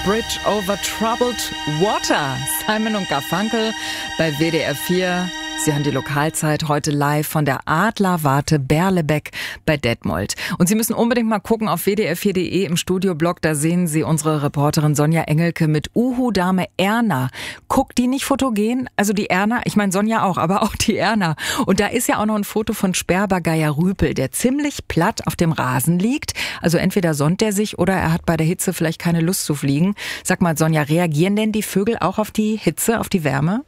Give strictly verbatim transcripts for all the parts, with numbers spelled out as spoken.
Bridge over Troubled Water. Simon und Garfunkel bei W D R vier. Sie haben die Lokalzeit heute live von der Adlerwarte Berlebeck bei Detmold. Und Sie müssen unbedingt mal gucken auf w d r vier punkt d e im Studioblog. Da sehen Sie unsere Reporterin Sonja Engelke mit Uhu-Dame Erna. Guckt die nicht fotogen? Also die Erna, ich meine Sonja auch, aber auch die Erna. Und da ist ja auch noch ein Foto von Sperbergeier Rüpel, der ziemlich platt auf dem Rasen liegt. Also entweder sonnt er sich oder er hat bei der Hitze vielleicht keine Lust zu fliegen. Sag mal Sonja, reagieren denn die Vögel auch auf die Hitze, auf die Wärme?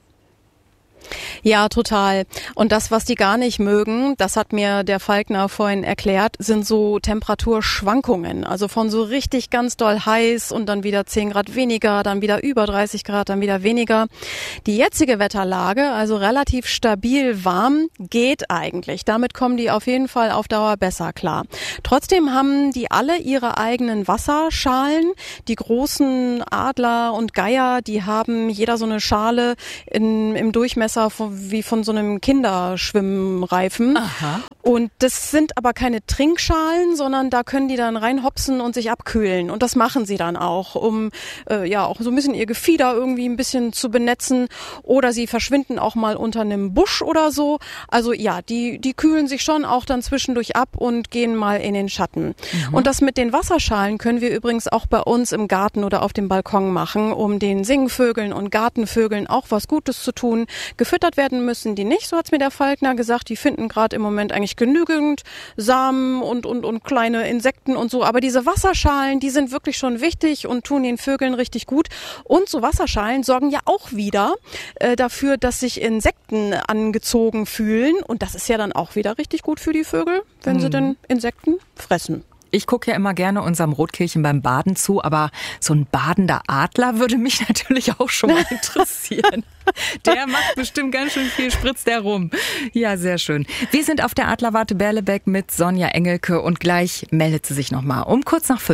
Ja, total. Und das, was die gar nicht mögen, das hat mir der Falkner vorhin erklärt, sind so Temperaturschwankungen. Also von so richtig ganz doll heiß und dann wieder zehn Grad weniger, dann wieder über dreißig Grad, dann wieder weniger. Die jetzige Wetterlage, also relativ stabil warm, geht eigentlich. Damit kommen die auf jeden Fall auf Dauer besser klar. Trotzdem haben die alle ihre eigenen Wasserschalen. Die großen Adler und Geier, die haben jeder so eine Schale in, im Durchmesser wie von so einem Kinderschwimmreifen. Aha. Und das sind aber keine Trinkschalen, sondern da können die dann reinhopsen und sich abkühlen. Und das machen sie dann auch, um äh, ja auch so ein bisschen ihr Gefieder irgendwie ein bisschen zu benetzen. Oder sie verschwinden auch mal unter einem Busch oder so. Also ja, die die kühlen sich schon auch dann zwischendurch ab und gehen mal in den Schatten. Mhm. Und das mit den Wasserschalen können wir übrigens auch bei uns im Garten oder auf dem Balkon machen, um den Singvögeln und Gartenvögeln auch was Gutes zu tun. Gefüttert werden müssen die nicht, so hat's mir der Falkner gesagt. Die finden gerade im Moment eigentlich genügend Samen und, und, und kleine Insekten und so. Aber diese Wasserschalen, die sind wirklich schon wichtig und tun den Vögeln richtig gut. Und so Wasserschalen sorgen ja auch wieder äh, dafür, dass sich Insekten angezogen fühlen. Und das ist ja dann auch wieder richtig gut für die Vögel, wenn mhm. sie denn Insekten fressen. Ich gucke ja immer gerne unserem Rotkehlchen beim Baden zu, aber so ein badender Adler würde mich natürlich auch schon mal interessieren. Der macht bestimmt ganz schön viel, spritzt der rum. Ja, sehr schön. Wir sind auf der Adlerwarte Berlebeck mit Sonja Engelke und gleich meldet sie sich nochmal um kurz nach fünf.